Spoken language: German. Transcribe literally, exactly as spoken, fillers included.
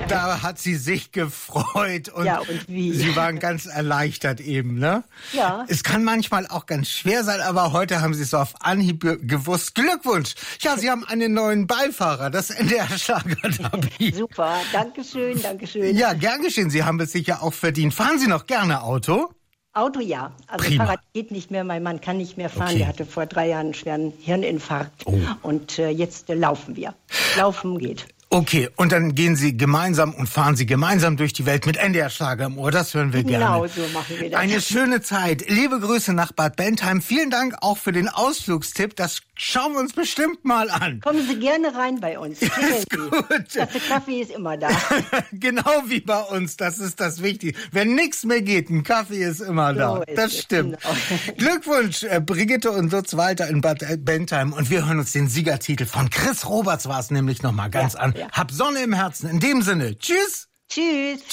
da hat sie sich gefreut und, ja, und wie? Sie waren ganz erleichtert eben, ne? Ja. Es kann manchmal auch ganz schwer sein, aber heute haben Sie es so auf Anhieb gewusst. Glückwunsch! Ja, Sie haben einen neuen Beifahrer, das N D R-Schlager-Derby. Super, Dankeschön, Dankeschön. Ja, gern geschehen. Sie haben es sicher auch verdient. Fahren Sie noch gerne Auto? Auto ja. Also Prima. Fahrrad geht nicht mehr, mein Mann kann nicht mehr fahren. Okay. Der hatte vor drei Jahren einen schweren Hirninfarkt. Oh. Und äh, jetzt äh, laufen wir. Laufen geht. Okay, und dann gehen Sie gemeinsam und fahren Sie gemeinsam durch die Welt mit N D R-Schlager im Ohr. Das hören wir gerne. Genau so machen wir das. Eine schöne Zeit. Liebe Grüße nach Bad Bentheim. Vielen Dank auch für den Ausflugstipp. Das schauen wir uns bestimmt mal an. Kommen Sie gerne rein bei uns. Ist gut. Der Kaffee ist immer da. Genau wie bei uns. Das ist das Wichtige. Wenn nichts mehr geht, ein Kaffee ist immer da. So ist Das es, stimmt. genau. Glückwunsch, äh, Brigitte und Lutz Walter in Bad Bentheim. Und wir hören uns den Siegertitel von Chris Roberts war es nämlich nochmal ganz Ja, an. ja. Hab Sonne im Herzen. In dem Sinne, tschüss. Tschüss.